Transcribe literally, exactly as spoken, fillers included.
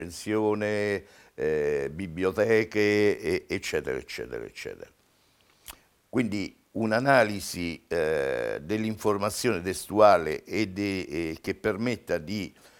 recensione, eh, biblioteche, e- eccetera, eccetera, eccetera. Quindi un'analisi eh, dell'informazione testuale e de- eh, che permetta di